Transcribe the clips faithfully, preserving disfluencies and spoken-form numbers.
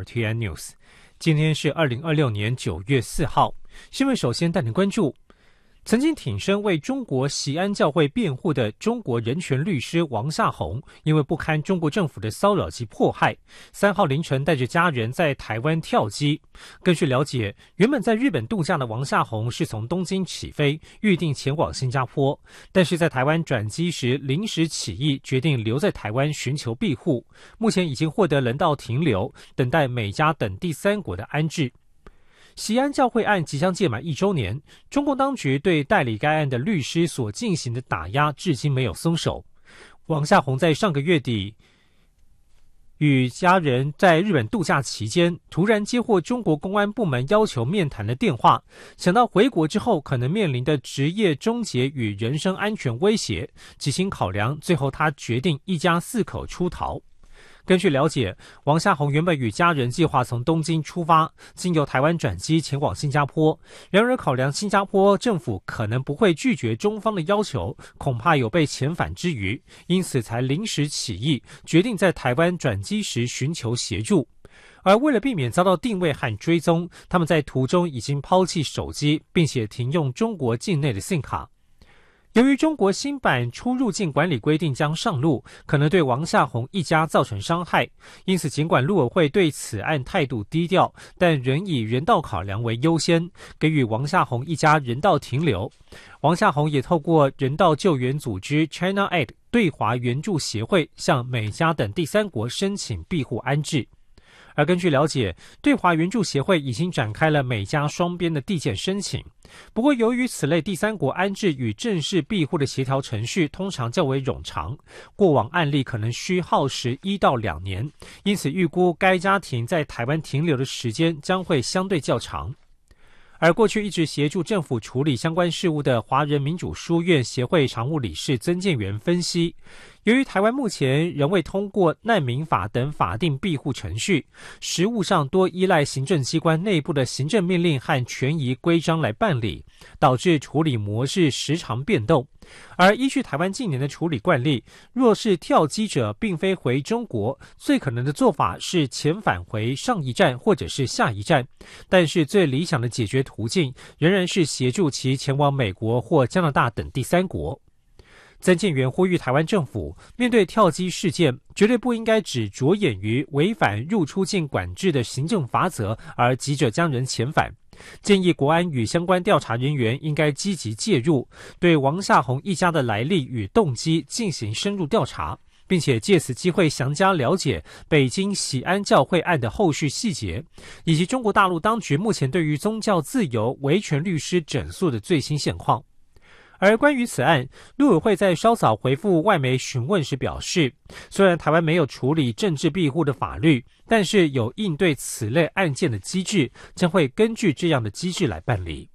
T N News。今天是二零二六年九月四号，新闻首先带您关注。曾经挺身为中国锡安教会辩护的中国人权律师王夏宏，因为不堪中国政府的骚扰及迫害，三号凌晨带着家人在台湾跳机。根据了解，原本在日本度假的王夏宏是从东京起飞，预定前往新加坡，但是在台湾转机时临时起意，决定留在台湾寻求庇护，目前已经获得人道停留，等待美加等第三国的安置。锡安教会案即将届满一周年，中共当局对代理该案的律师所进行的打压至今没有松手。王夏宏在上个月底与家人在日本度假期间，突然接获中国公安部门要求面谈的电话，想到回国之后可能面临的职业终结与人身安全威胁，几经考量，最后他决定一家四口出逃。根据了解，王夏宏原本与家人计划从东京出发，经由台湾转机前往新加坡。然而考量新加坡政府可能不会拒绝中方的要求，恐怕有被遣返之虞，因此才临时起意，决定在台湾转机时寻求协助。而为了避免遭到定位和追踪，他们在途中已经抛弃手机，并且停用中国境内的 SIM 卡。由于中国新版出入境管理规定将上路，可能对王夏宏一家造成伤害，因此尽管陆委会对此案态度低调，但仍以人道考量为优先，给予王夏宏一家人道停留。王夏宏也透过人道救援组织 China Aid 对华援助协会向美加等第三国申请庇护安置。而根据了解，对华援助协会已经展开了美加双边的递件申请。不过由于此类第三国安置与正式庇护的协调程序通常较为冗长，过往案例可能需耗时一到两年，因此预估该家庭在台湾停留的时间将会相对较长。而过去一直协助政府处理相关事务的华人民主书院协会常务理事曾建元分析，由于台湾目前仍未通过难民法等法定庇护程序，实务上多依赖行政机关内部的行政命令和权宜规章来办理，导致处理模式时常变动。而依据台湾近年的处理惯例，若是跳机者并非回中国，最可能的做法是遣返回上一站或者是下一站，但是最理想的解决途径仍然是协助其前往美国或加拿大等第三国。曾建元呼吁台湾政府面对跳机事件，绝对不应该只着眼于违反入出境管制的行政法则而急着将人遣返，建议国安与相关调查人员应该积极介入，对王夏宏一家的来历与动机进行深入调查，并且借此机会详加了解北京锡安教会案的后续细节，以及中国大陆当局目前对于宗教自由维权律师整肃的最新现况。而关于此案，陆委会在稍早回复外媒询问时表示，虽然台湾没有处理政治庇护的法律，但是有应对此类案件的机制，将会根据这样的机制来办理。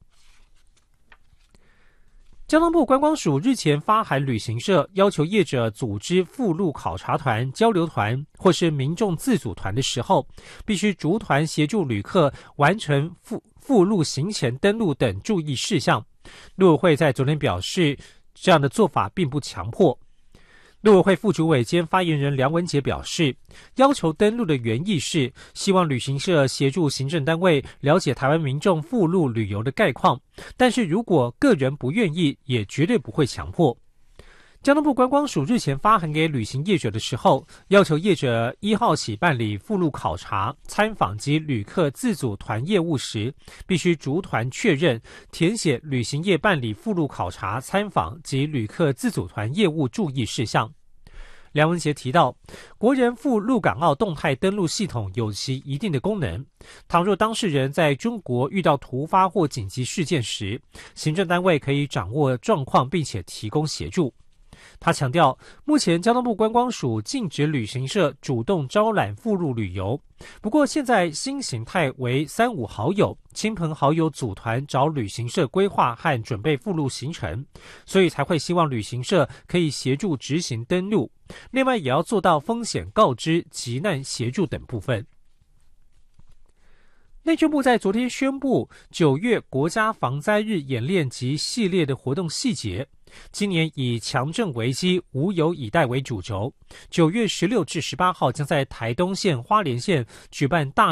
交通部观光署日前发函旅行社，要求业者组织附录考察团、交流团或是民众自组团的时候，必须逐团协助旅客完成附附录行前登录等注意事项。陆委会在昨天表示，这样的做法并不强迫。陆委会副主委兼发言人梁文杰表示，要求登录的原意是希望旅行社协助行政单位了解台湾民众赴陆旅游的概况，但是如果个人不愿意，也绝对不会强迫。交通部观光署日前发函给旅行业者的时候，要求业者一号起办理附录考察、参访及旅客自组团业务时，必须逐团确认填写旅行业办理附录考察、参访及旅客自组团业务注意事项。梁文杰提到，国人赴陆港澳动态登录系统有其一定的功能，倘若当事人在中国遇到突发或紧急事件时，行政单位可以掌握状况并且提供协助。他强调，目前交通部观光署禁止旅行社主动招揽附录旅游，不过现在新形态为三五好友、亲朋好友组团找旅行社规划和准备附录行程，所以才会希望旅行社可以协助执行登录，另外也要做到风险告知、急难协助等部分。内政部在昨天宣布九月国家防灾日演练及系列的活动细节，今年以强震危机无有以待为主轴，九月十六至十八号将在台东县、花莲县举办大